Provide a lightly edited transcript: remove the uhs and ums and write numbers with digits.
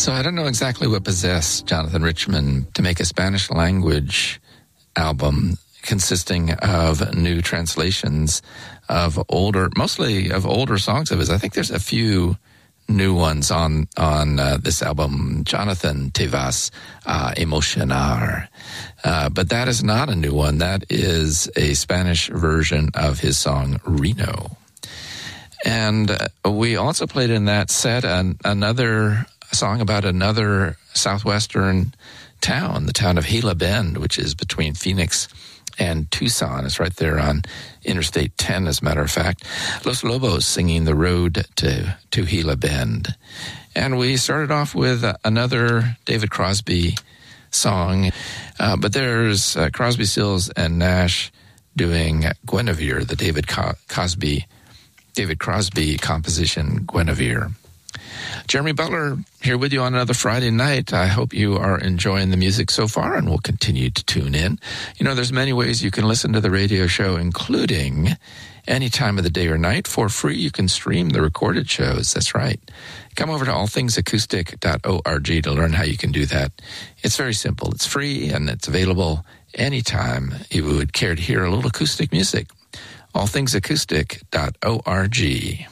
So I don't know exactly what possessed Jonathan Richman to make a Spanish language album consisting of new translations of mostly of older songs of his. I think there's a few new ones on this album, Jonathan Te Vas Emocionar. But that is not a new one. That is a Spanish version of his song Reno. And we also played in that set another song about another southwestern town, the town of Gila Bend, which is between Phoenix and Tucson. It's right there on Interstate 10, as a matter of fact. Los Lobos singing The Road to Gila Bend. And we started off with another David Crosby song, but there's Crosby, Stills, and Nash doing Guinevere, the David Crosby composition, Guinevere. Jeremy Butler here with you on another Friday night. I hope you are enjoying the music so far and will continue to tune in. You know, there's many ways you can listen to the radio show, including any time of the day or night. For free, you can stream the recorded shows. That's right. Come over to allthingsacoustic.org to learn how you can do that. It's very simple. It's free and it's available anytime you would care to hear a little acoustic music. allthingsacoustic.org.